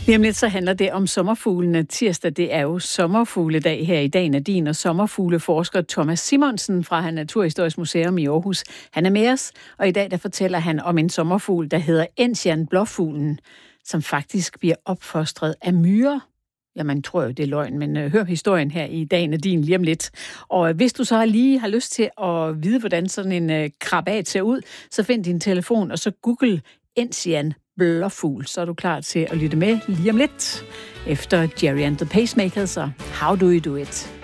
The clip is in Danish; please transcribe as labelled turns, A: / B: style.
A: Lige om lidt så handler det om sommerfuglene. Tirsdag, det er jo sommerfugledag her i Dagen er din, og sommerfugleforsker Thomas Simonsen fra Naturhistorisk Museum i Aarhus. Han er med os, og i dag der fortæller han om en sommerfugl, der hedder Enzian blåfuglen, som faktisk bliver opfostret af myrer. Ja, man tror jo, det er løgn, men hør historien her i Dagen er din lige om lidt. Og hvis du så lige har lyst til at vide, hvordan sådan en krabat ser ud, så find din telefon, og så google Enzian blåfugl, så er du klar til at lytte med lige om lidt. Efter Jerry and the Pacemakers og How Do You Do It?